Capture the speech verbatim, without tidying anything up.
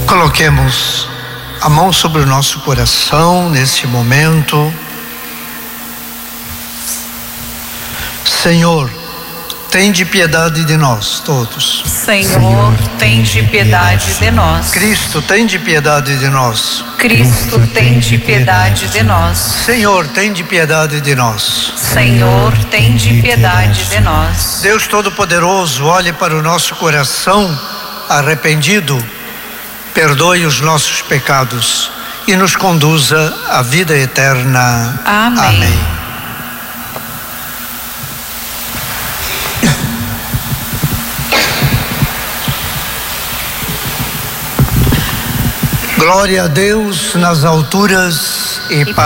Coloquemos a mão sobre o nosso coração nesse momento. Senhor, tende piedade de nós todos. Senhor, tende piedade de nós. Cristo, tende piedade de nós. Cristo, tende piedade de nós. Senhor, tende piedade de nós. Senhor, tende piedade de nós. Deus Todo-Poderoso, olhe para o nosso coração arrependido, perdoe os nossos pecados e nos conduza à vida eterna. Amém. Amém. Glória a Deus nas alturas e, E paz